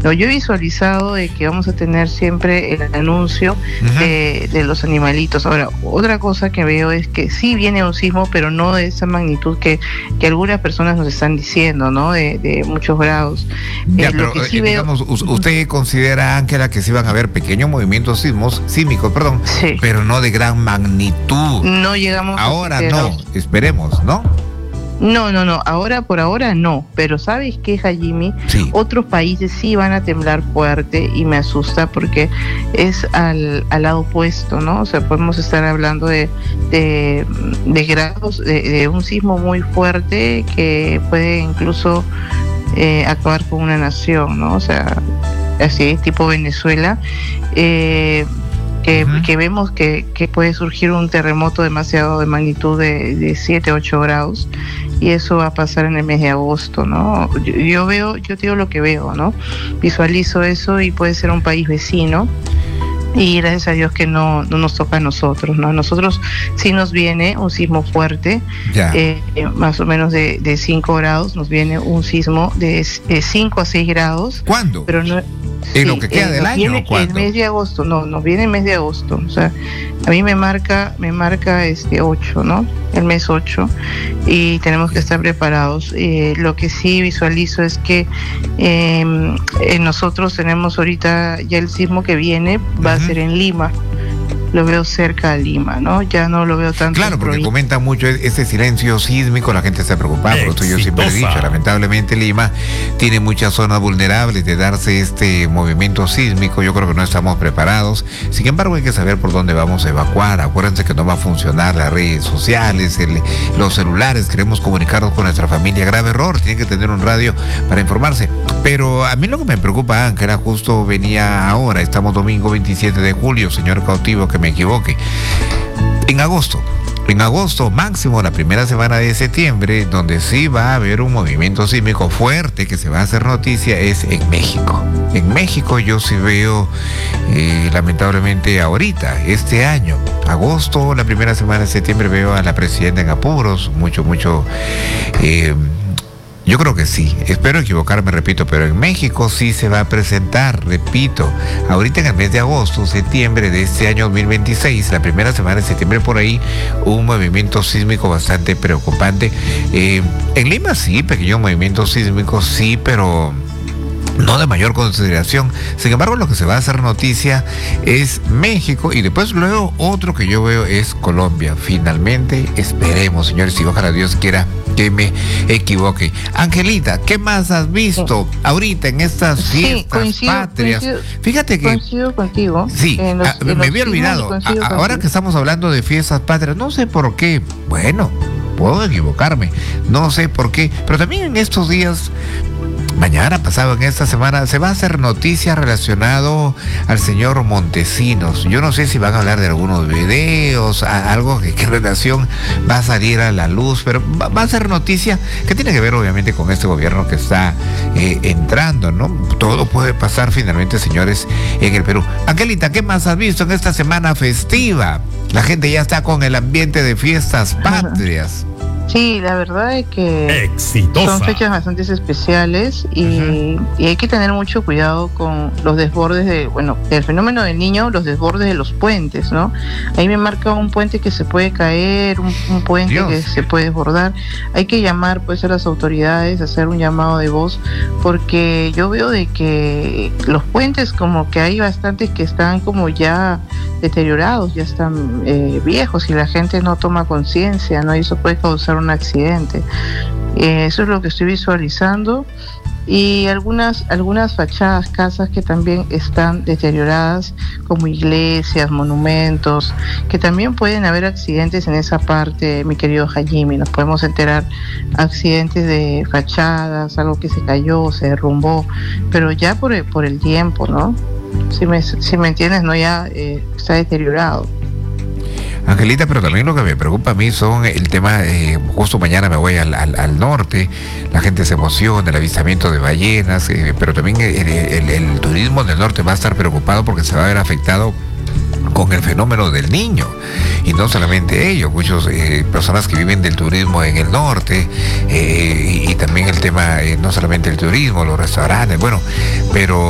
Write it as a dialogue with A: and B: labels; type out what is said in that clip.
A: No, yo he visualizado de que vamos a tener siempre el anuncio de los animalitos. Ahora, otra cosa que veo es que sí viene un sismo, pero no de esa magnitud que algunas personas nos están diciendo, ¿no? De muchos grados.
B: Ya,
A: lo
B: pero
A: que sí
B: digamos, usted considera, Ángela, que sí van a haber pequeños movimientos sísmicos,
A: sí,
B: pero no de gran magnitud.
A: No llegamos
B: ahora no, esperemos, ¿no?
A: No, por ahora no, pero ¿sabes qué, Hajimi?
B: Sí.
A: Otros países sí van a temblar fuerte y me asusta porque es al lado opuesto, ¿no? O sea, podemos estar hablando de grados, de un sismo muy fuerte que puede incluso acabar con una nación, ¿no? O sea, así, tipo Venezuela, que vemos que puede surgir un terremoto demasiado de magnitud de 7, 8 grados, y eso va a pasar en el mes de agosto, ¿no? Yo digo lo que veo, ¿no? Visualizo eso y puede ser un país vecino, y gracias a Dios que no nos toca a nosotros, ¿no? A nosotros sí nos viene un sismo fuerte, más o menos de 5 grados, nos viene un sismo de 5 a 6 grados.
B: ¿Cuándo?
A: Pero no...
B: ¿En lo que queda del año?
A: Viene el mes de agosto, nos viene el mes de agosto, o sea, a mí me marca 8, ¿no? El mes 8, y tenemos que estar preparados. Lo que sí visualizo es que nosotros tenemos ahorita ya el sismo que viene, va a ser en Lima. Lo veo cerca de Lima, ¿no? Ya no lo veo tanto.
B: Claro, porque comenta mucho ese silencio sísmico, la gente está preocupada, por eso yo siempre he dicho, lamentablemente Lima tiene muchas zonas vulnerables de darse este movimiento sísmico. Yo creo que no estamos preparados. Sin embargo, hay que saber por dónde vamos a evacuar. Acuérdense que no va a funcionar las redes sociales, los celulares, queremos comunicarnos con nuestra familia. Grave error, tienen que tener un radio para informarse. Pero a mí lo que me preocupa, Ángela, justo venía ahora, estamos domingo 27 de julio, señor cautivo, que me equivoque. En agosto máximo, la primera semana de septiembre, donde sí va a haber un movimiento sísmico fuerte que se va a hacer noticia, es en México. En México yo sí veo, lamentablemente ahorita, este año, agosto, la primera semana de septiembre, veo a la presidenta en apuros, mucho, yo creo que sí, espero equivocarme, repito, pero en México sí se va a presentar, repito, ahorita en el mes de agosto, septiembre de este año 2026, la primera semana de septiembre por ahí, un movimiento sísmico bastante preocupante. En Lima sí, pequeños movimientos sísmicos sí, pero no de mayor consideración. Sin embargo, lo que se va a hacer noticia es México, y después luego otro que yo veo es Colombia. Finalmente, esperemos, señores, y ojalá Dios quiera que me equivoque. Angelita, ¿qué más has visto ahorita en estas fiestas patrias? Fíjate que
A: coincido contigo.
B: Sí, me había olvidado. Ahora que estamos hablando de fiestas patrias, no sé por qué. Bueno, puedo equivocarme, no sé por qué, pero también en estos días, mañana pasado, en esta semana, se va a hacer noticia relacionado al señor Montesinos. Yo no sé si van a hablar de algunos videos, algo que relación va a salir a la luz, pero va a ser noticia que tiene que ver obviamente con este gobierno que está entrando, ¿no? Todo puede pasar finalmente, señores, en el Perú. Angelita, ¿qué más has visto en esta semana festiva? La gente ya está con el ambiente de fiestas patrias.
A: Sí, la verdad es que
C: exitosa.
A: Son fechas bastante especiales y hay que tener mucho cuidado con los desbordes del fenómeno del Niño, los desbordes de los puentes, ¿no? Ahí me marca un puente que se puede caer, un puente que se puede desbordar. Hay que llamar pues a las autoridades, hacer un llamado de voz, porque yo veo de que los puentes como que hay bastantes que están como ya deteriorados, ya están viejos, y la gente no toma conciencia, ¿no? Y eso puede causar un accidente. Eso es lo que estoy visualizando, y algunas fachadas, casas que también están deterioradas, como iglesias, monumentos, que también pueden haber accidentes en esa parte, mi querido Hajimi. Nos podemos enterar accidentes de fachadas, algo que se cayó, se derrumbó, pero ya por el tiempo, ¿no? Si me entiendes, ¿no? Ya está deteriorado.
B: Angelita, pero también lo que me preocupa a mí son el tema, justo mañana me voy al norte, la gente se emociona, el avistamiento de ballenas, pero también el turismo del norte va a estar preocupado porque se va a ver afectado con el fenómeno del Niño. Y no solamente ellos, muchas personas que viven del turismo en el norte, y también el tema, no solamente el turismo, los restaurantes, bueno, pero